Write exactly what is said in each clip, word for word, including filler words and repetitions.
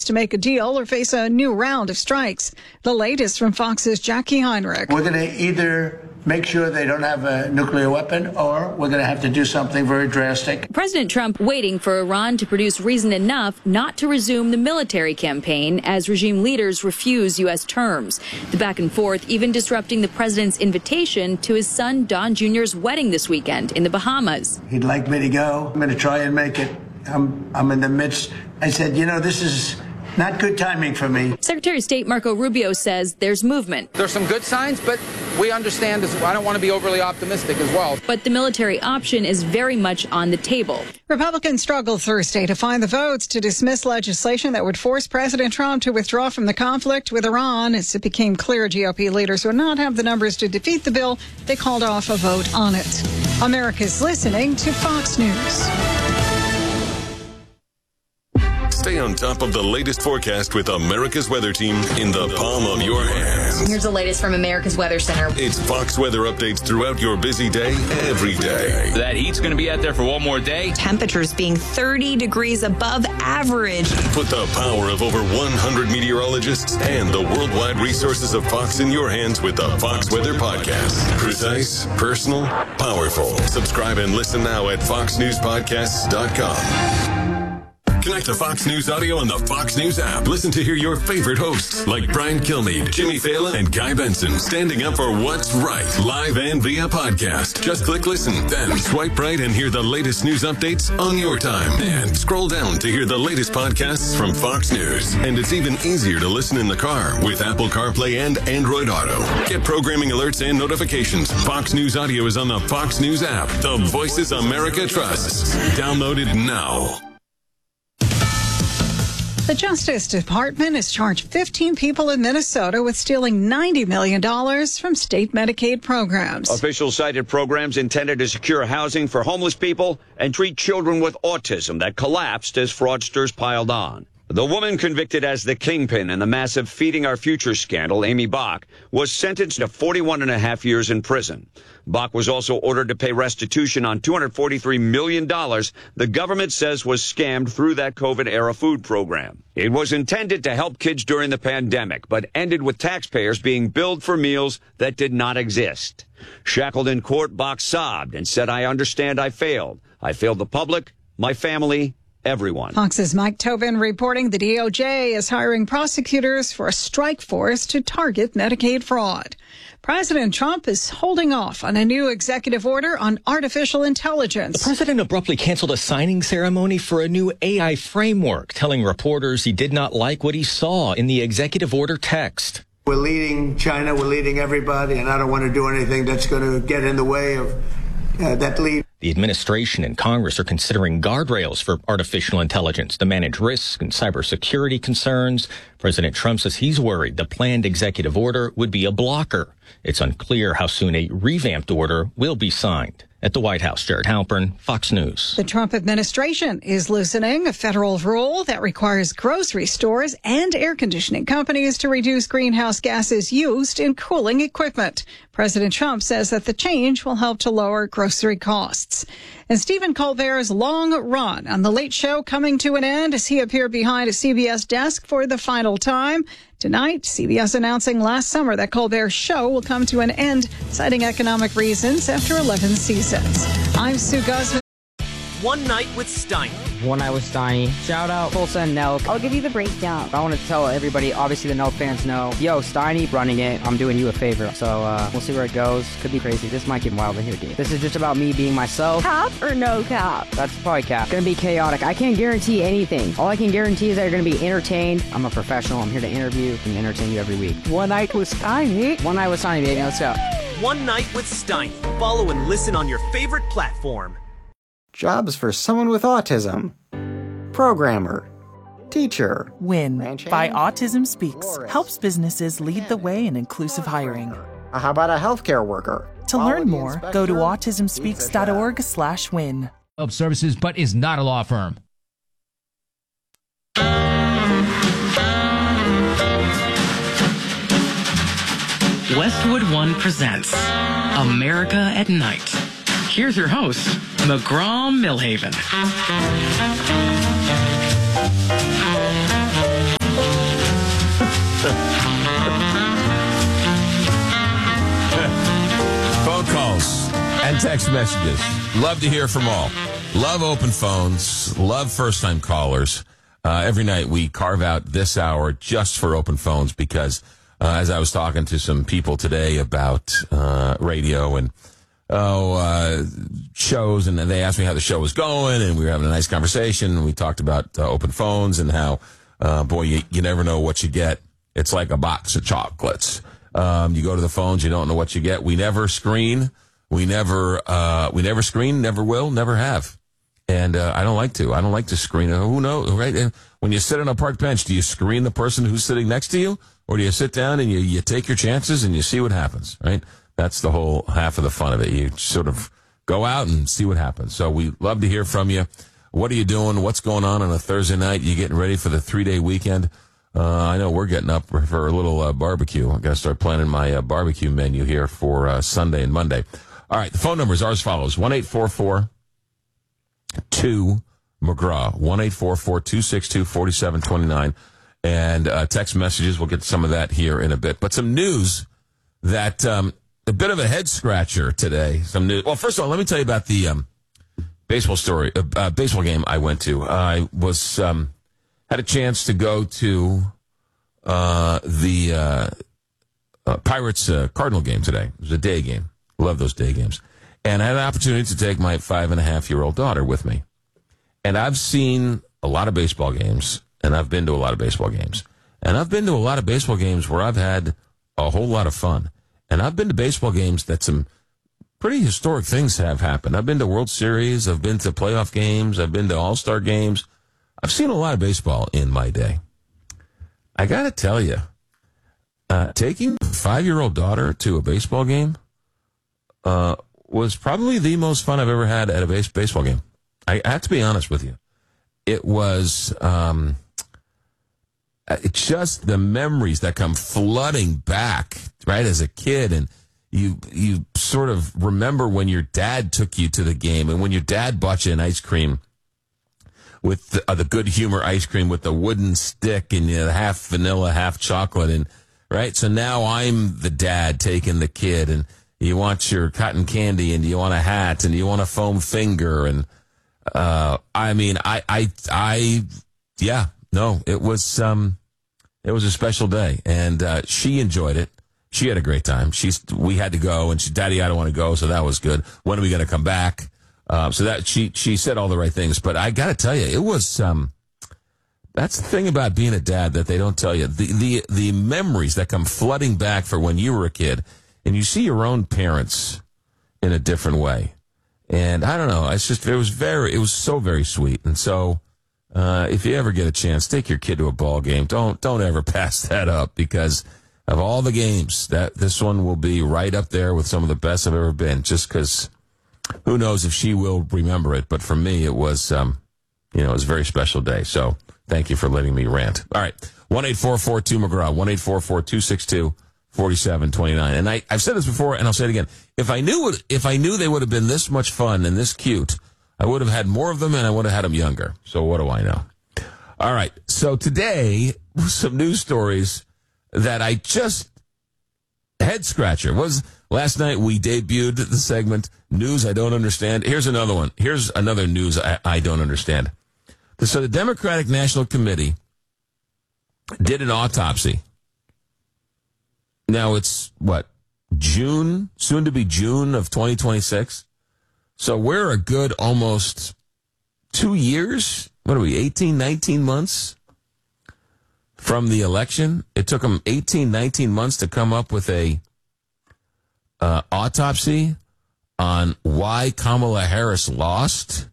to make a deal or face a new round of strikes. The latest from Fox's Jackie Heinrich. We're going to either make sure they don't have a nuclear weapon, or we're going to have to do something very drastic. President Trump waiting for Iran to produce reason enough not to resume the military campaign as regime leaders refuse U S terms. The back and forth even disrupting the president's invitation to his son Don Junior's wedding this weekend in the Bahamas. He'd like me to go. I'm going to try and make it. I'm, I'm in the midst. I said, you know, this is not good timing for me. Secretary of State Marco Rubio says there's movement. There's some good signs, but we understand, as, I don't want to be overly optimistic as well. But the military option is very much on the table. Republicans struggled Thursday to find the votes to dismiss legislation that would force President Trump to withdraw from the conflict with Iran. As it became clear G O P leaders would not have the numbers to defeat the bill, they called off a vote on it. America's listening to Fox News. Stay on top of the latest forecast with America's Weather Team in the palm of your hands. Here's the latest from America's Weather Center. It's Fox weather updates throughout your busy day, every day. That heat's going to be out there for one more day. Temperatures being thirty degrees above average. Put the power of over one hundred meteorologists and the worldwide resources of Fox in your hands with the Fox Weather Podcast. Precise, personal, powerful. Subscribe and listen now at fox news podcasts dot com. Connect to Fox News Audio on the Fox News app. Listen to hear your favorite hosts like Brian Kilmeade, Jimmy Fallon, and Guy Benson standing up for what's right, live and via podcast. Just click listen, then swipe right and hear the latest news updates on your time. And scroll down to hear the latest podcasts from Fox News. And it's even easier to listen in the car with Apple CarPlay and Android Auto. Get programming alerts and notifications. Fox News Audio is on the Fox News app. The voices America trusts. Download it now. The Justice Department has charged fifteen people in Minnesota with stealing ninety million dollars from state Medicaid programs. Officials cited programs intended to secure housing for homeless people and treat children with autism that collapsed as fraudsters piled on. The woman convicted as the kingpin in the massive Feeding Our Future scandal, Amy Bach, was sentenced to forty-one and a half years in prison. Bach was also ordered to pay restitution on two hundred forty-three million dollars the government says was scammed through that COVID-era food program. It was intended to help kids during the pandemic, but ended with taxpayers being billed for meals that did not exist. Shackled in court, Bach sobbed and said, "I understand I failed. I failed the public, my family, everyone." Fox's Mike Tobin reporting the D O J is hiring prosecutors for a strike force to target Medicaid fraud. President Trump is holding off on a new executive order on artificial intelligence. The president abruptly canceled a signing ceremony for a new A I framework, telling reporters he did not like what he saw in the executive order text. We're leading China, we're leading everybody, and I don't want to do anything that's going to get in the way of uh, that lead. The administration and Congress are considering guardrails for artificial intelligence to manage risk and cybersecurity concerns. President Trump says he's worried the planned executive order would be a blocker. It's unclear how soon a revamped order will be signed. At the White House, Jared Halpern, Fox News. The Trump administration is loosening a federal rule that requires grocery stores and air conditioning companies to reduce greenhouse gases used in cooling equipment. President Trump says that the change will help to lower grocery costs. And Stephen Colbert's long run on The Late Show coming to an end as he appeared behind a C B S desk for the final time. Tonight, C B S announcing last summer that Colbert's show will come to an end, citing economic reasons after eleven seasons. I'm Sue Guzman. One Night with Steiny. One Night with Steiny. Shout out Tulsa and Nelk. I'll give you the breakdown. I want to tell everybody, obviously the Nelk fans know, yo, Steiny running it. I'm doing you a favor. So uh, we'll see where it goes. Could be crazy. This might get wild in here, dude. This is just about me being myself. Cap or no cap? That's probably cap. Gonna be chaotic. I can't guarantee anything. All I can guarantee is that you're gonna be entertained. I'm a professional. I'm here to interview and entertain you every week. One Night with Steiny. One Night with Steiny, baby. Let's go. One Night with Steiny. Follow and listen on your favorite platform. Jobs for someone with autism. Programmer. Teacher. WIN by Autism Speaks Florist. Helps businesses lead the way in inclusive hiring. How about a healthcare worker? To Quality learn more, go to autism speaks dot org slash win. Of services, but is not a law firm. Westwood One presents America at Night. Here's your host, McGraw Millhaven. text messages. Love to hear from all. Love open phones. Love first-time callers. Uh, every night we carve out this hour just for open phones because uh, as I was talking to some people today about uh, radio and oh uh, shows, and they asked me how the show was going, and we were having a nice conversation, and we talked about uh, open phones and how, uh, boy, you, you never know what you get. It's like a box of chocolates. Um, you go to the phones, you don't know what you get. We never screen. We never, uh, we never screen, never will, never have. And, uh, I don't like to. I don't like to screen. Who knows, right? And when you sit on a park bench, do you screen the person who's sitting next to you? Or do you sit down and you, you take your chances and you see what happens, right? That's the whole half of the fun of it. You sort of go out and see what happens. So we love to hear from you. What are you doing? What's going on on a Thursday night? You getting ready for the three-day weekend? Uh, I know we're getting up for, for a little uh, barbecue. I've got to start planning my uh, barbecue menu here for uh, Sunday and Monday. All right, the phone numbers are as follows. one eight four four two McGraw. one eight four four two six two four seven two nine. And uh, text messages. We'll get some of that here in a bit. But some news that um, a bit of a head scratcher today. Some news. Well, first of all, let me tell you about the um, baseball story, uh, uh, baseball game I went to. I was um, had a chance to go to uh, the uh, uh, Pirates uh, Cardinal game today. It was a day game. Love those day games. And I had an opportunity to take my five and a half year old daughter with me. And I've seen a lot of baseball games, and I've been to a lot of baseball games. And I've been to a lot of baseball games where I've had a whole lot of fun. And I've been to baseball games that some pretty historic things have happened. I've been to World Series. I've been to playoff games. I've been to All-Star games. I've seen a lot of baseball in my day. I got to tell you, uh, taking a five-year-old daughter to a baseball game uh, was probably the most fun I've ever had at a base- baseball game. I have to be honest with you. It was um, it's just the memories that come flooding back, right, as a kid. And you you sort of remember when your dad took you to the game and when your dad bought you an ice cream with the, uh, the Good Humor ice cream with the wooden stick and you know, half vanilla, half chocolate. And right, so now I'm the dad taking the kid, and you want your cotton candy, and you want a hat, and you want a foam finger, and Uh, I mean, I, I, I, yeah, no, it was, um, it was a special day, and, uh, she enjoyed it. She had a great time. She's, we had to go, and she, Daddy, I don't want to go, so that was good. When are we going to come back? Um, so that, she, she said all the right things, but I gotta tell you, it was, um, that's the thing about being a dad that they don't tell you. The, the, the memories that come flooding back for when you were a kid, and you see your own parents in a different way. And I don't know, it's just, it was very, it was so very sweet. And so, uh, if you ever get a chance, take your kid to a ball game. Don't, don't ever pass that up, because of all the games, that this one will be right up there with some of the best I've ever been, just because who knows if she will remember it. But for me, it was, um, you know, it was a very special day. So thank you for letting me rant. All right. one eight four four two McGraw, one eight four four two six two four seven two nine. And I, I've said this before, and I'll say it again. If I knew what, if I knew they would have been this much fun and this cute, I would have had more of them, and I would have had them younger. So what do I know? All right. So today, some news stories that I just head scratcher was last night we debuted the segment News I Don't Understand. Here's another one. Here's another news I, I don't understand. So the Democratic National Committee did an autopsy. Now it's, what, June, soon to be June of twenty twenty-six. So we're a good almost two years, what are we, eighteen, nineteen months from the election. It took them eighteen, nineteen months to come up with a uh, autopsy on why Kamala Harris lost.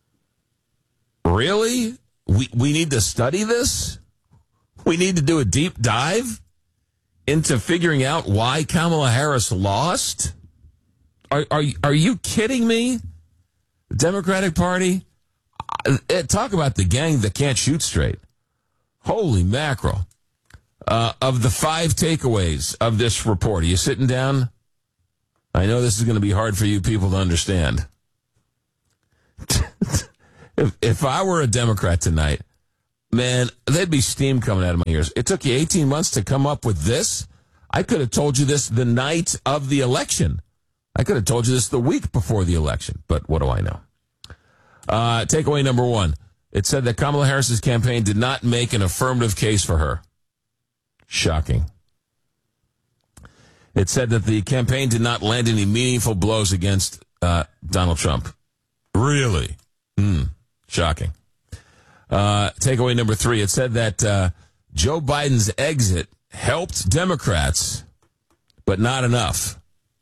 Really? We, we need to study this? We need to do a deep dive into figuring out why Kamala Harris lost? Are are are you kidding me? The Democratic Party? Uh, talk about the gang that can't shoot straight. Holy mackerel. Uh, of the five takeaways of this report, are you sitting down? I know this is going to be hard for you people to understand. if, if I were a Democrat tonight, man, there'd be steam coming out of my ears. It took you eighteen months to come up with this. I could have told you this the night of the election. I could have told you this the week before the election, but what do I know? Uh, takeaway number one. It said that Kamala Harris's campaign did not make an affirmative case for her. Shocking. It said that the campaign did not land any meaningful blows against uh, Donald Trump. Really? Mm, shocking. Uh, takeaway number three. It said that uh, Joe Biden's exit helped Democrats, but not enough.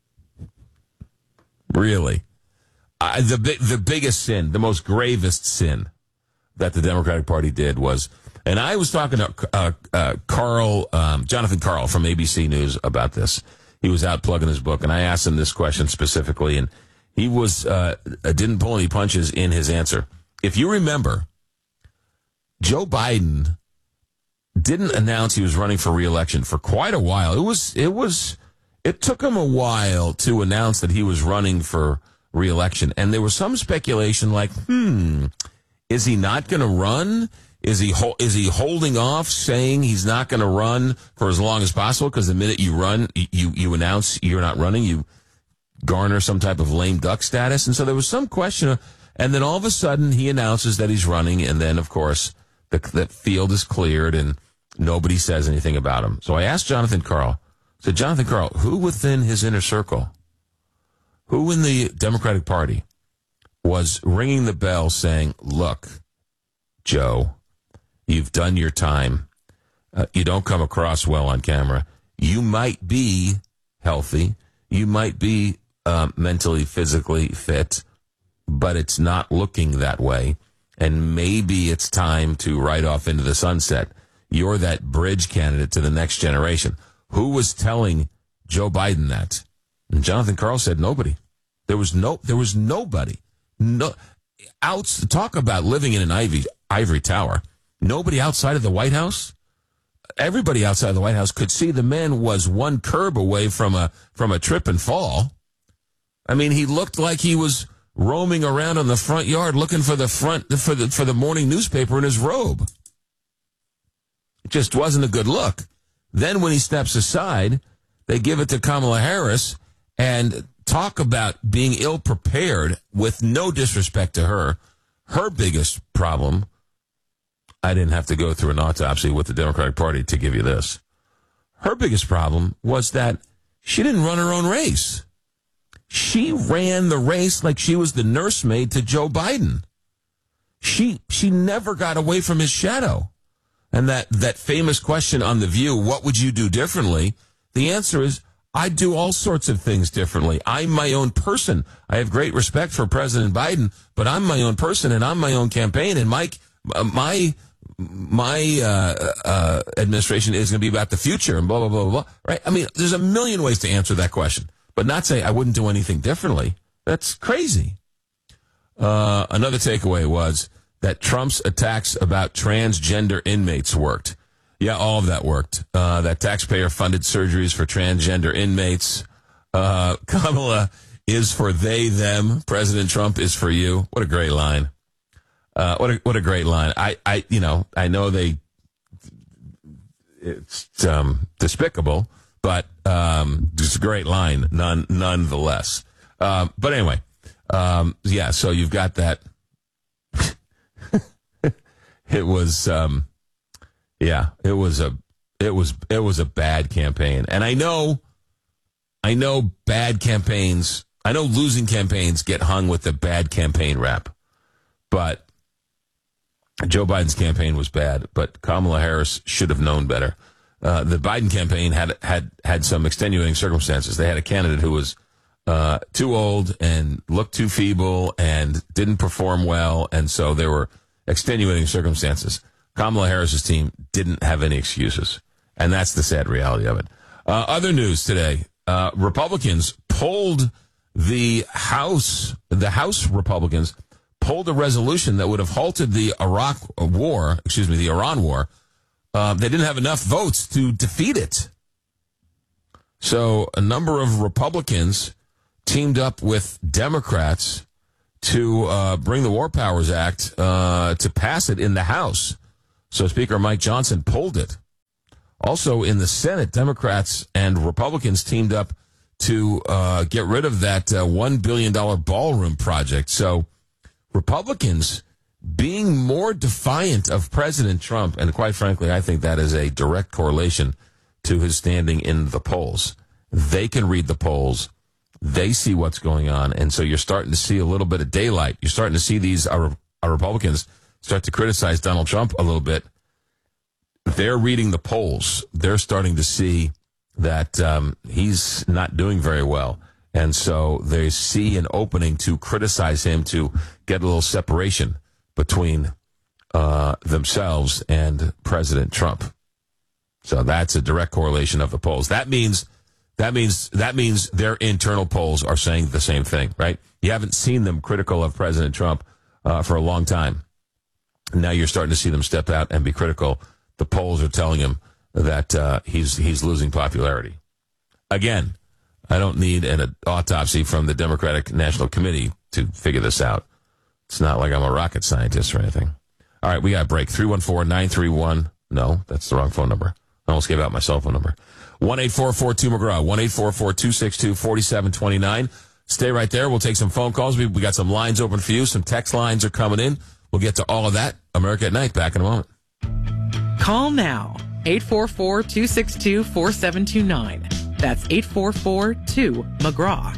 Really? Uh, the the biggest sin, the most gravest sin that the Democratic Party did was, and I was talking to uh, uh, Carl, um, Jonathan Carl from A B C News about this. He was out plugging his book, and I asked him this question specifically, and he was uh, didn't pull any punches in his answer. If you remember, Joe Biden didn't announce he was running for re-election for quite a while. It was it was it took him a while to announce that he was running for re-election, and there was some speculation like, hmm, is he not going to run? Is he ho- is he holding off, saying he's not going to run for as long as possible? Because the minute you run, you you announce you're not running, you garner some type of lame duck status. And so there was some question. Of, and then all of a sudden he announces that he's running. And then, of course, the, the field is cleared and nobody says anything about him. So I asked Jonathan Carl, I said, Jonathan Carl, who within his inner circle, who in the Democratic Party was ringing the bell saying, look, Joe, you've done your time. Uh, you don't come across well on camera. You might be healthy. You might be um, mentally, physically fit, but it's not looking that way. And maybe it's time to ride off into the sunset. You're that bridge candidate to the next generation. Who was telling Joe Biden that? And Jonathan Carl said nobody. There was no. There was nobody. No. Out. Talk about living in an ivy, ivory tower. Nobody outside of the White House. Everybody outside of the White House could see the man was one curb away from a from a trip and fall. I mean, he looked like he was roaming around in the front yard looking for the front for the for the morning newspaper in his robe. It just wasn't a good look. Then when he steps aside, they give it to Kamala Harris and talk about being ill prepared. With no disrespect to her, her biggest problem. I didn't have to go through an autopsy with the Democratic Party to give you this. Her biggest problem was that she didn't run her own race. She ran the race like she was the nursemaid to Joe Biden. She she never got away from his shadow. And that, that famous question on The View, what would you do differently? The answer is, I do all sorts of things differently. I'm my own person. I have great respect for President Biden, but I'm my own person and I'm my own campaign. And my my my uh, uh, administration is going to be about the future and blah, blah, blah, blah, blah. Right? I mean, there's a million ways to answer that question, but not say I wouldn't do anything differently. That's crazy. Uh, another takeaway was that Trump's attacks about transgender inmates worked. Yeah, all of that worked. Uh, that taxpayer-funded surgeries for transgender inmates. Uh, Kamala is for they, them. President Trump is for you. What a great line. Uh, what a, what a great line. I, I, you know, I know they, it's, um, despicable, but, um, it's a great line none, nonetheless. Um, but anyway, um, yeah, so you've got that. It was, um, yeah, it was a, it was, it was a bad campaign. And I know, I know bad campaigns, I know losing campaigns get hung with the bad campaign rap, but Joe Biden's campaign was bad, but Kamala Harris should have known better. Uh, the Biden campaign had, had, had some extenuating circumstances. They had a candidate who was, uh, too old and looked too feeble and didn't perform well. And so there were extenuating circumstances. Kamala Harris's team didn't have any excuses. And that's the sad reality of it. Uh, other news today, uh, Republicans pulled the House, the House Republicans pulled a resolution that would have halted the Iraq war, excuse me, the Iran war. Uh, they didn't have enough votes to defeat it. So a number of Republicans teamed up with Democrats to uh, bring the War Powers Act uh, to pass it in the House. So Speaker Mike Johnson pulled it. Also in the Senate, Democrats and Republicans teamed up to uh, get rid of that uh, one billion dollars ballroom project. So Republicans being more defiant of President Trump, and quite frankly, I think that is a direct correlation to his standing in the polls. They can read the polls. They see what's going on, and so you're starting to see a little bit of daylight. You're starting to see these uh, uh, Republicans start to criticize Donald Trump a little bit. They're reading the polls. They're starting to see that um, he's not doing very well. And so they see an opening to criticize him, to get a little separation between uh, themselves and President Trump. So that's a direct correlation of the polls. That means that means that means their internal polls are saying the same thing, right? You haven't seen them critical of President Trump uh, for a long time. Now you're starting to see them step out and be critical. The polls are telling him that uh, he's he's losing popularity. Again, I don't need an autopsy from the Democratic National Committee to figure this out. It's not like I'm a rocket scientist or anything. All right, we got a break. three one four, nine three one. No, that's the wrong phone number. I almost gave out my cell phone number. one eight four four two McGraw, one eight four four two six two four seven two nine. Stay right there. We'll take some phone calls. We, we got some lines open for you. Some text lines are coming in. We'll get to all of that. America at Night, back in a moment. Call now, eight four four two six two four seven two nine. That's eight four four two McGraw.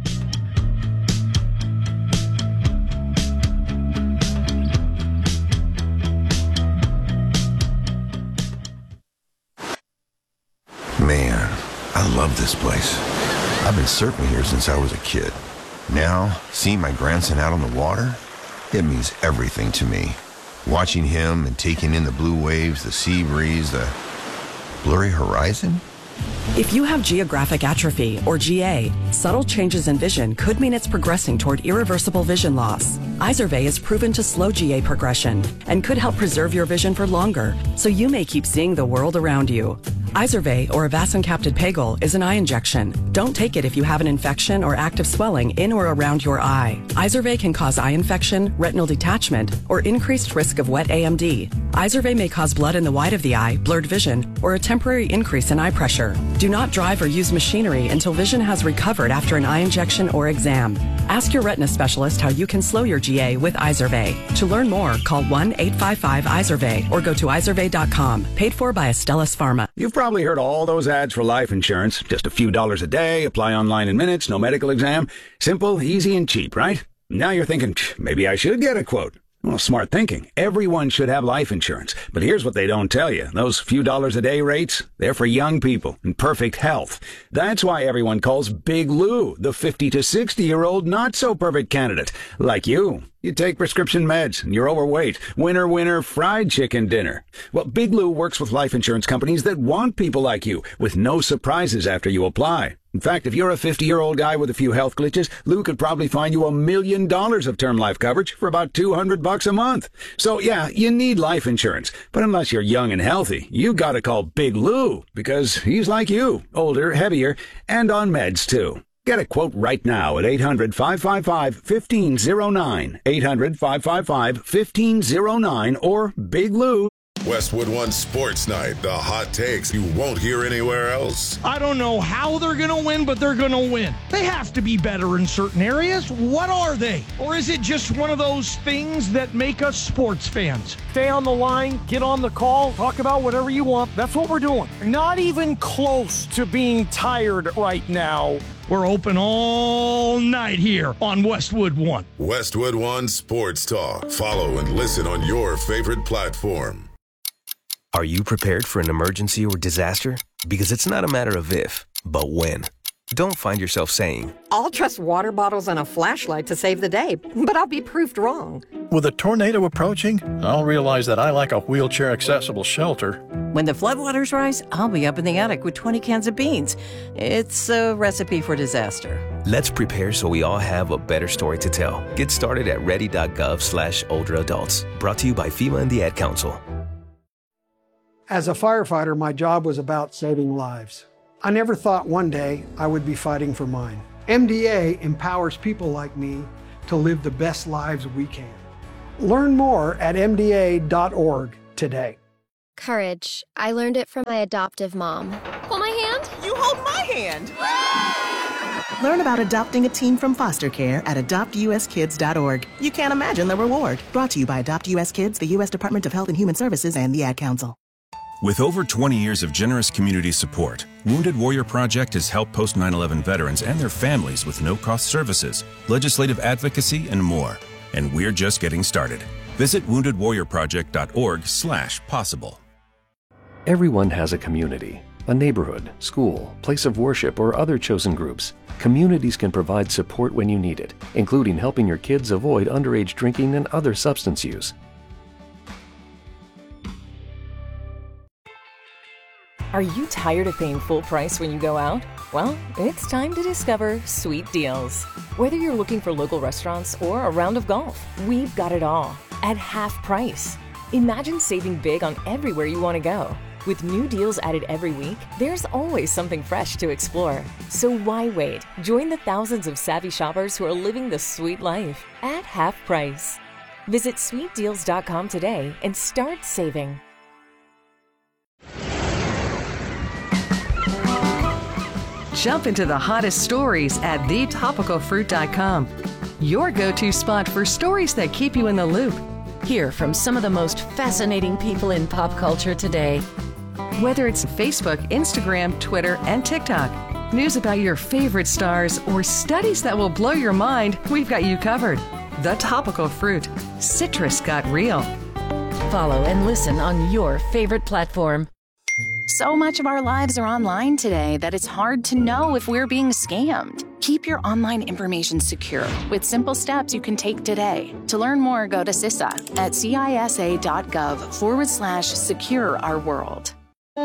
Man, I love this place. I've been surfing here since I was a kid. Now, seeing my grandson out on the water, it means everything to me. Watching him and taking in the blue waves, the sea breeze, the blurry horizon. If you have geographic atrophy, or G A, subtle changes in vision could mean it's progressing toward irreversible vision loss. Izervay is proven to slow G A progression and could help preserve your vision for longer, so you may keep seeing the world around you. Izervay, or avacincaptad pegol, is an eye injection. Don't take it if you have an infection or active swelling in or around your eye. Izervay can cause eye infection, retinal detachment, or increased risk of wet A M D. Izervay may cause blood in the white of the eye, blurred vision, or a temporary increase in eye pressure. Do not drive or use machinery until vision has recovered after an eye injection or exam. Ask your retina specialist how you can slow your G A with Izervay. To learn more, call one eight five five Izervay or go to izervay dot com. Paid for by Astellas Pharma. You've probably heard all those ads for life insurance. Just a few dollars a day, apply online in minutes, no medical exam. Simple, easy, and cheap, right? Now you're thinking, maybe I should get a quote. Well, smart thinking. Everyone should have life insurance. But here's what they don't tell you. Those few dollars a day rates, they're for young people in perfect health. That's why everyone calls Big Lou the fifty to sixty-year-old not-so-perfect candidate. Like you. You take prescription meds, and you're overweight. Winner, winner, fried chicken dinner. Well, Big Lou works with life insurance companies that want people like you, with no surprises after you apply. In fact, if you're a fifty-year-old guy with a few health glitches, Lou could probably find you a million dollars of term life coverage for about two hundred bucks a month. So, yeah, you need life insurance. But unless you're young and healthy, you gotta call Big Lou, because he's like you, older, heavier, and on meds, too. Get a quote right now at eight hundred five five five one five zero nine, eight hundred five five five one five zero nine, or Big Lou. Westwood One Sports Night, the hot takes you won't hear anywhere else. I don't know how they're going to win, but they're going to win. They have to be better in certain areas. What are they? Or is it just one of those things that make us sports fans? Stay on the line, get on the call, talk about whatever you want. That's what we're doing. Not even close to being tired right now. We're open all night here on Westwood One. Westwood One Sports Talk. Follow and listen on your favorite platform. Are you prepared for an emergency or disaster? Because it's not a matter of if, but when. Don't find yourself saying, I'll trust water bottles and a flashlight to save the day, but I'll be proved wrong. With a tornado approaching, I'll realize that I like a wheelchair-accessible shelter. When the floodwaters rise, I'll be up in the attic with twenty cans of beans. It's a recipe for disaster. Let's prepare so we all have a better story to tell. Get started at ready.gov slash older adults. Brought to you by FEMA and the Ad Council. As a firefighter, my job was about saving lives. I never thought one day I would be fighting for mine. M D A empowers people like me to live the best lives we can. Learn more at M D A dot org today. Courage. I learned it from my adoptive mom. Hold my hand. You hold my hand. Learn about adopting a teen from foster care at adopt u s kids dot org. You can't imagine the reward. Brought to you by Adopt U S Kids, the U S Department of Health and Human Services, and the Ad Council. With over twenty years of generous community support, Wounded Warrior Project has helped post nine eleven veterans and their families with no-cost services, legislative advocacy, and more. And we're just getting started. Visit wounded warrior project dot org slash possible. Everyone has a community, a neighborhood, school, place of worship, or other chosen groups. Communities can provide support when you need it, including helping your kids avoid underage drinking and other substance use. Are you tired of paying full price when you go out? Well, it's time to discover Sweet Deals. Whether you're looking for local restaurants or a round of golf, we've got it all at half price. Imagine saving big on everywhere you want to go. With new deals added every week, there's always something fresh to explore. So why wait? Join the thousands of savvy shoppers who are living the sweet life at half price. Visit sweet deals dot com today and start saving. Jump into the hottest stories at the topical fruit dot com. Your go-to spot for stories that keep you in the loop. Hear from some of the most fascinating people in pop culture today. Whether it's Facebook, Instagram, Twitter, and TikTok, news about your favorite stars, or studies that will blow your mind, we've got you covered. The Topical Fruit. Citrus got real. Follow and listen on your favorite platform. So much of our lives are online today that it's hard to know if we're being scammed. Keep your online information secure with simple steps you can take today. To learn more, go to C I S A at C I S A dot gov forward slash secure our world.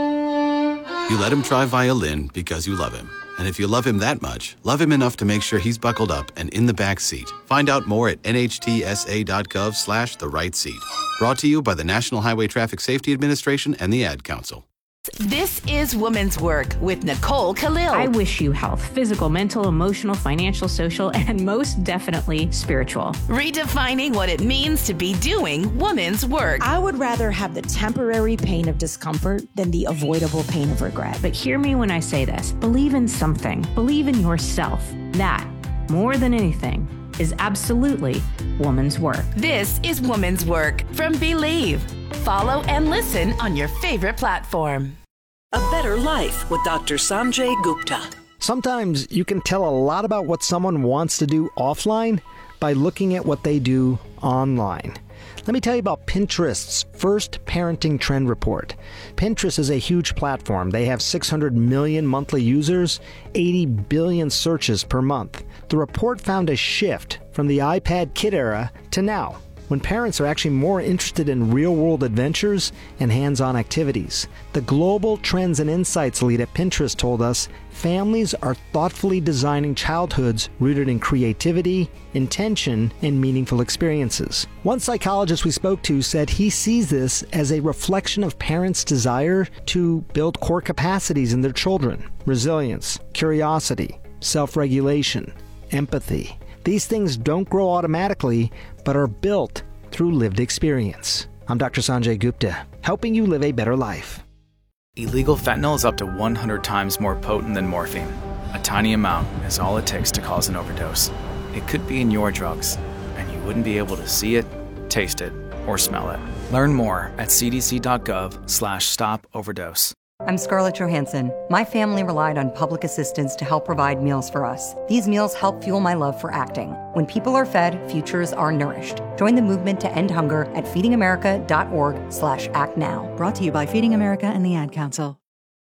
You let him try violin because you love him. And if you love him that much, love him enough to make sure he's buckled up and in the back seat. Find out more at N H T S A dot gov slash the right seat. Brought to you by the National Highway Traffic Safety Administration and the Ad Council. This is Women's Work with Nicole Khalil. I wish you health, physical, mental, emotional, financial, social, and most definitely spiritual. Redefining what it means to be doing women's work. I would rather have the temporary pain of discomfort than the avoidable pain of regret. But hear me when I say this. Believe in something. Believe in yourself. That, more than anything, is absolutely woman's work. This is Woman's Work from Believe. Follow and listen on your favorite platform. A Better Life with Doctor Sanjay Gupta. Sometimes you can tell a lot about what someone wants to do offline by looking at what they do online. Let me tell you about Pinterest's first parenting trend report. Pinterest is a huge platform. They have six hundred million monthly users, eighty billion searches per month. The report found a shift from the iPad kid era to now, when parents are actually more interested in real-world adventures and hands-on activities. The Global Trends and Insights lead at Pinterest told us families are thoughtfully designing childhoods rooted in creativity, intention, and meaningful experiences. One psychologist we spoke to said he sees this as a reflection of parents' desire to build core capacities in their children: resilience, curiosity, self-regulation, empathy. These things don't grow automatically, but are built through lived experience. I'm Doctor Sanjay Gupta, helping you live a better life. Illegal fentanyl is up to one hundred times more potent than morphine. A tiny amount is all it takes to cause an overdose. It could be in your drugs, and you wouldn't be able to see it, taste it, or smell it. Learn more at c d c dot gov slash stop overdose. I'm Scarlett Johansson. My family relied on public assistance to help provide meals for us. These meals help fuel my love for acting. When people are fed, futures are nourished. Join the movement to end hunger at feeding america dot org slash act now. Brought to you by Feeding America and the Ad Council.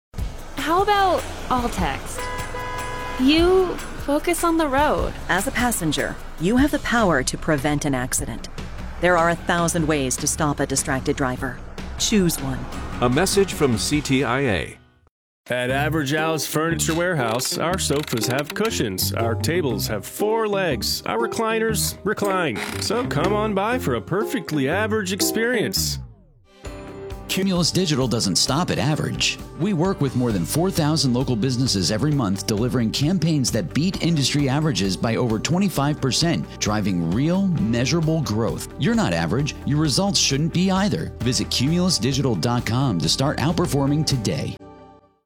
How about all text? You focus on the road. As a passenger, you have the power to prevent an accident. There are a thousand ways to stop a distracted driver. Choose one. A message from C T I A. At Average Al's Furniture Warehouse, our sofas have cushions, our tables have four legs, our recliners recline. So come on by for a perfectly average experience. Cumulus Digital doesn't stop at average. We work with more than four thousand local businesses every month, delivering campaigns that beat industry averages by over twenty-five percent, driving real, measurable growth. You're not average. Your results shouldn't be either. Visit cumulus digital dot com to start outperforming today.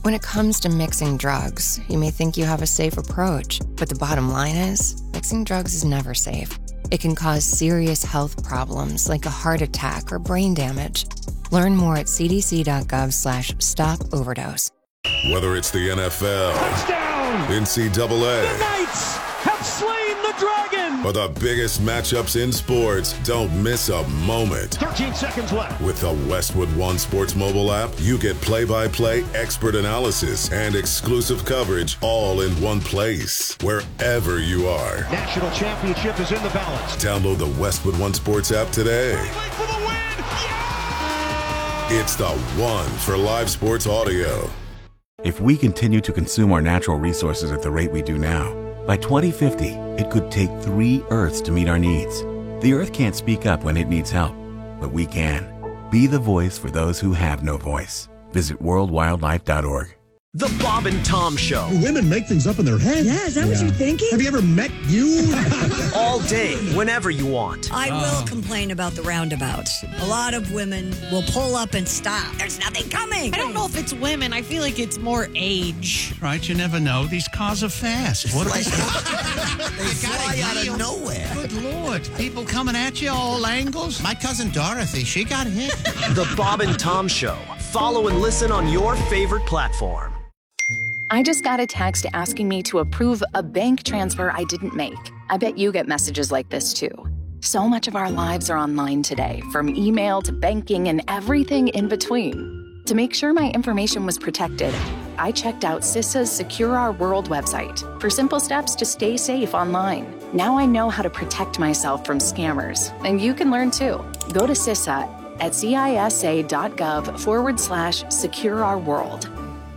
When it comes to mixing drugs, you may think you have a safe approach, but the bottom line is, mixing drugs is never safe. It can cause serious health problems like a heart attack or brain damage. Learn more at cdc.gov slash stop overdose. Whether it's the N F L, touchdown! N C double A, the Knights have slain the dragon! Or the biggest matchups in sports, don't miss a moment. thirteen seconds left. With the Westwood One Sports mobile app, you get play-by-play expert analysis and exclusive coverage all in one place, wherever you are. National championship is in the balance. Download the Westwood One Sports app today. For the win! Yeah! It's the one for live sports audio. If we continue to consume our natural resources at the rate we do now, by twenty fifty, it could take three Earths to meet our needs. The Earth can't speak up when it needs help, but we can. Be the voice for those who have no voice. Visit world wildlife dot org. The Bob and Tom Show. Women make things up in their head. Yeah, is that yeah. what you're thinking? Have you ever met you? All day, whenever you want. I uh. will complain about the roundabouts. A lot of women will pull up and stop. There's nothing coming. I don't know if it's women. I feel like it's more age. Right, you never know. These cars are fast. What are like, they fly out of nowhere. Good Lord. People coming at you all angles. My cousin Dorothy, she got hit. The Bob and Tom Show. Follow and listen on your favorite platform. I just got a text asking me to approve a bank transfer I didn't make. I bet you get messages like this too. So much of our lives are online today, from email to banking and everything in between. To make sure my information was protected, I checked out CISA's Secure Our World website for simple steps to stay safe online. Now I know how to protect myself from scammers, and you can learn too. Go to CISA at cisa.gov forward slash secure our world.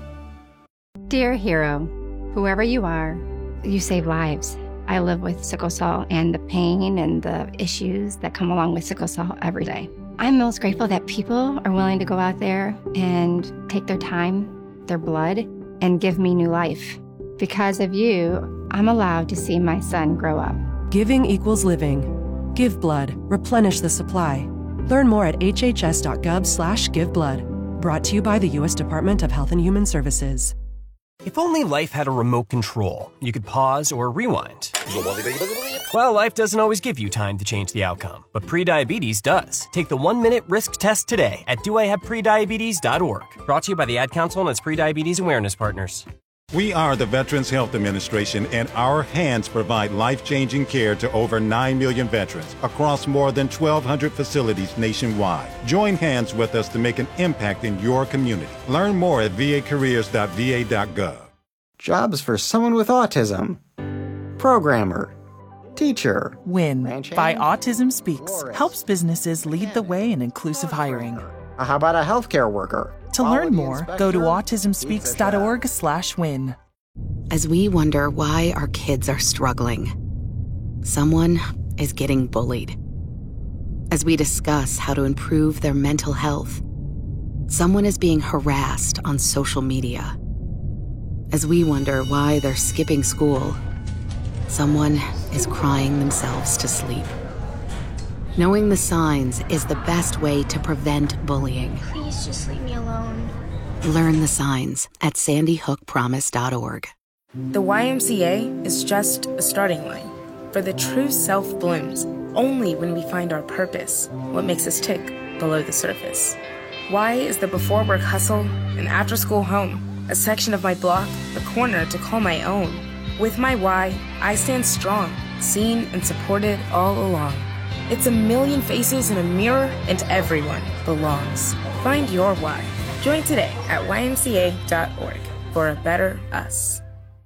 Dear hero, whoever you are, you save lives. I live with sickle cell and the pain and the issues that come along with sickle cell every day. I'm most grateful that people are willing to go out there and take their time, their blood, and give me new life. Because of you, I'm allowed to see my son grow up. Giving equals living. Give blood. Replenish the supply. Learn more at hhs.gov slash give blood. Brought to you by the U S Department of Health and Human Services. If only life had a remote control, you could pause or rewind. Well, life doesn't always give you time to change the outcome, but prediabetes does. Take the one-minute risk test today at do I have prediabetes dot org. Brought to you by the Ad Council and its Prediabetes Awareness Partners. We are the Veterans Health Administration, and our hands provide life-changing care to over nine million veterans across more than twelve hundred facilities nationwide. Join hands with us to make an impact in your community. Learn more at v a careers dot v a dot gov. Jobs for someone with autism. Programmer. Teacher. WIN by Autism Speaks helps businesses lead the way in inclusive hiring. How about a healthcare worker? To learn more, go to autism speaks dot org slash win. As we wonder why our kids are struggling, someone is getting bullied. As we discuss how to improve their mental health, someone is being harassed on social media. As we wonder why they're skipping school, someone is crying themselves to sleep. Knowing the signs is the best way to prevent bullying. Please just leave me alone. Learn the signs at sandy hook promise dot org. The Y M C A is just a starting line, for the true self blooms only when we find our purpose, what makes us tick below the surface. Y is the before work hustle, an after school home, a section of my block, a corner to call my own. With my Y, I stand strong, seen and supported all along. It's a million faces in a mirror, and everyone belongs. Find your why. Join today at y m c a dot org for a better us.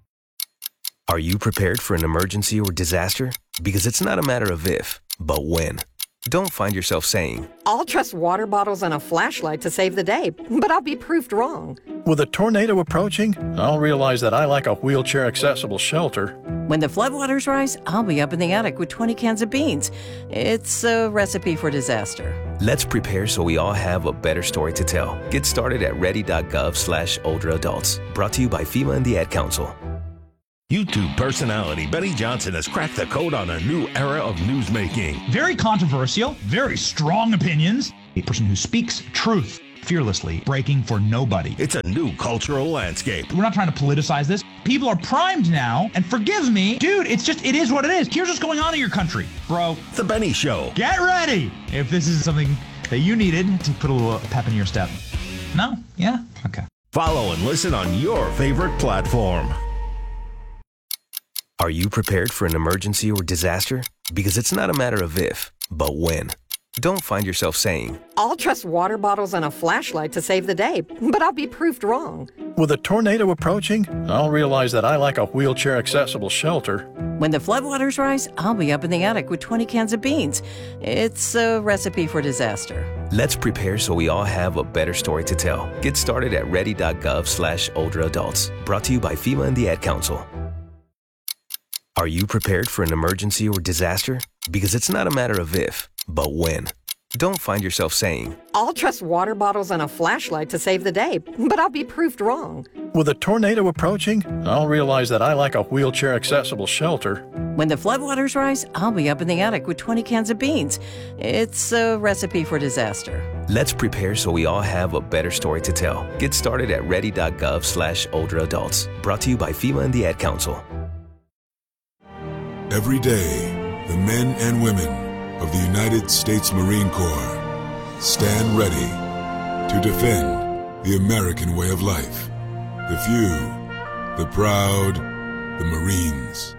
Are you prepared for an emergency or disaster? Because it's not a matter of if, but when. Don't find yourself saying, I'll trust water bottles and a flashlight to save the day, but I'll be proved wrong. With a tornado approaching, I'll realize that I like a wheelchair-accessible shelter. When the floodwaters rise, I'll be up in the attic with twenty cans of beans. It's a recipe for disaster. Let's prepare so we all have a better story to tell. Get started at ready.gov slash older adults. Brought to you by FEMA and the Ad Council. YouTube personality Benny Johnson has cracked the code on a new era of newsmaking. Very controversial, very strong opinions, a person who speaks truth. fearlessly, breaking for nobody. It's a new cultural landscape. We're not trying to politicize this. People are primed now, and forgive me, dude, it's just, it is what it is. Here's what's going on in your country, bro. The Benny Show. Get ready if this is something that you needed to put a little pep in your step. No? Yeah? Okay. Follow and listen on your favorite platform. Are you prepared for an emergency or disaster? Because it's not a matter of if, but when. Don't find yourself saying, I'll trust water bottles and a flashlight to save the day, but I'll be proved wrong. With a tornado approaching, I'll realize that I like a wheelchair-accessible shelter. When the floodwaters rise, I'll be up in the attic with twenty cans of beans. It's a recipe for disaster. Let's prepare so we all have a better story to tell. Get started at ready.gov slash older adults. Brought to you by FEMA and the Ad Council. Are you prepared for an emergency or disaster? Because it's not a matter of if, but when. Don't find yourself saying, I'll trust water bottles and a flashlight to save the day, but I'll be proved wrong. With a tornado approaching, I'll realize that I like a wheelchair-accessible shelter. When the floodwaters rise, I'll be up in the attic with twenty cans of beans. It's a recipe for disaster. Let's prepare so we all have a better story to tell. Get started at ready.gov slash older adults. Brought to you by FEMA and the Ad Council. Every day, the men and women of the United States Marine Corps stand ready to defend the American way of life. The few, the proud, the Marines.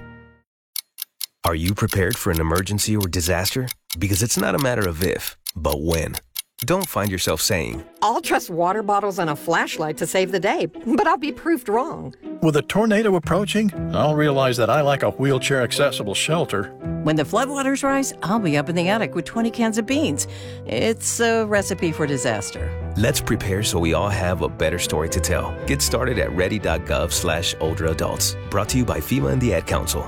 Are you prepared for an emergency or disaster? Because it's not a matter of if, but when. Don't find yourself saying, I'll trust water bottles and a flashlight to save the day, but I'll be proved wrong. With a tornado approaching, I'll realize that I like a wheelchair-accessible shelter. When the floodwaters rise, I'll be up in the attic with twenty cans of beans. It's a recipe for disaster. Let's prepare so we all have a better story to tell. Get started at ready.gov slash older adults. Brought to you by FEMA and the Ad Council.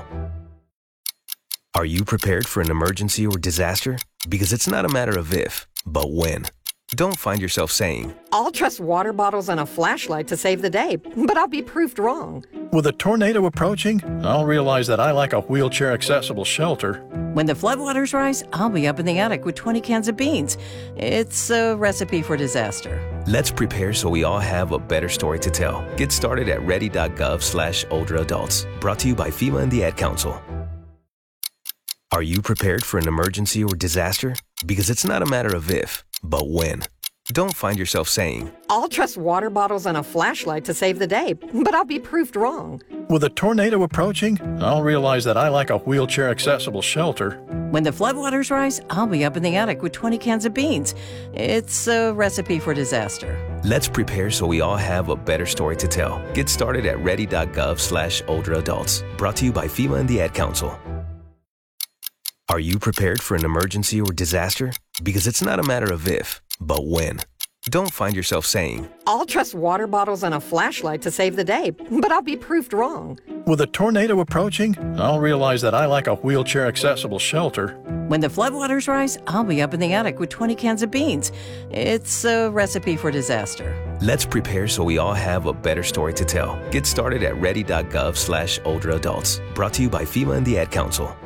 Are you prepared for an emergency or disaster? Because it's not a matter of if, but when. Don't find yourself saying, I'll trust water bottles and a flashlight to save the day, but I'll be proved wrong. With a tornado approaching, I'll realize that I like a wheelchair-accessible shelter. When the floodwaters rise, I'll be up in the attic with twenty cans of beans. It's a recipe for disaster. Let's prepare so we all have a better story to tell. Get started at ready.gov slash older adults. Brought to you by FEMA and the Ad Council. Are you prepared for an emergency or disaster? Because it's not a matter of if, but when. Don't find yourself saying, I'll trust water bottles and a flashlight to save the day, but I'll be proved wrong. With a tornado approaching, I'll realize that I like a wheelchair-accessible shelter. When the floodwaters rise, I'll be up in the attic with twenty cans of beans. It's a recipe for disaster. Let's prepare so we all have a better story to tell. Get started at ready.gov slash older adults. Brought to you by FEMA and the Ad Council. Are you prepared for an emergency or disaster? Because it's not a matter of if, but when. Don't find yourself saying, I'll trust water bottles and a flashlight to save the day, but I'll be proved wrong. With a tornado approaching, I'll realize that I like a wheelchair-accessible shelter. When the floodwaters rise, I'll be up in the attic with twenty cans of beans. It's a recipe for disaster. Let's prepare so we all have a better story to tell. Get started at ready.gov slash older adults. Brought to you by FEMA and the Ad Council.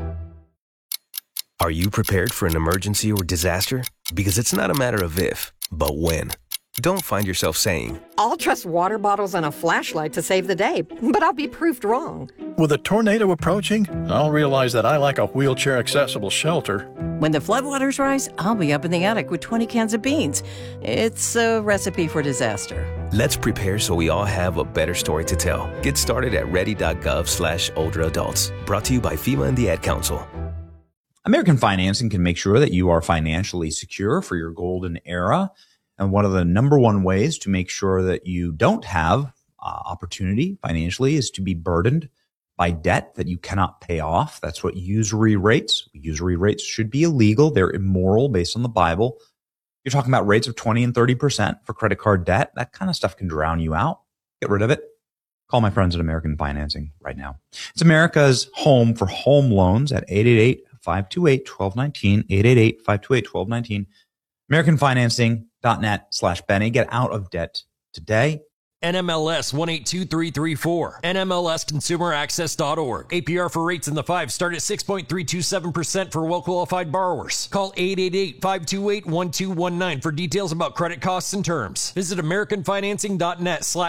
Are you prepared for an emergency or disaster? Because it's not a matter of if, but when. Don't find yourself saying, I'll trust water bottles and a flashlight to save the day, but I'll be proved wrong. With a tornado approaching, I'll realize that I like a wheelchair-accessible shelter. When the floodwaters rise, I'll be up in the attic with twenty cans of beans. It's a recipe for disaster. Let's prepare so we all have a better story to tell. Get started at ready.gov slash older adults. Brought to you by FEMA and the Ad Council. American Financing can make sure that you are financially secure for your golden era. And one of the number one ways to make sure that you don't have uh, opportunity financially is to be burdened by debt that you cannot pay off. That's what usury rates. Usury rates should be illegal. They're immoral based on the Bible. You're talking about rates of twenty and thirty percent for credit card debt. That kind of stuff can drown you out. Get rid of it. Call my friends at American Financing right now. It's America's home for home loans at eight eight eight, five two eight, one two one nine, eight eight eight, five two eight, one two one nine. American Financing dot net slash Benny. Get out of debt today. N M L S one eight two three three four. N M L S consumer access dot org. A P R for rates in the five start at six point three two seven percent for well-qualified borrowers. Call eight eight eight, five two eight, one two one nine for details about credit costs and terms. Visit american financing dot net slash